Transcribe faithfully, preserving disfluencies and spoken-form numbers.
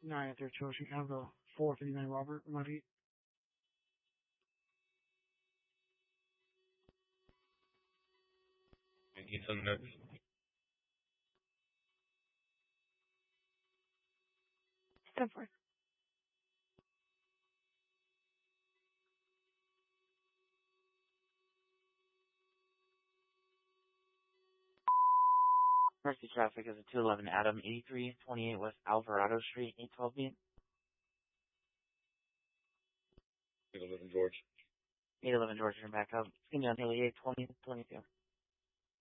nine at their Ocean County, four fifty-nine Robert, Muddy. You need some notes? Step for it. Mercy traffic is a two eleven Adam, eighty-three twenty-eight West Alvarado Street, eight twelve B. eight eleven George. eight eleven George, turn back up. It's going to be on nearly eight twenty, twenty-two.